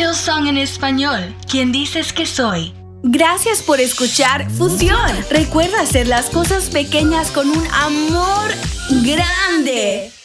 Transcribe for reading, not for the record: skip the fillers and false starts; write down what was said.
Hillsong en español. ¿Quién dices que soy? Gracias por escuchar Fusión. Recuerda hacer las cosas pequeñas con un amor grande.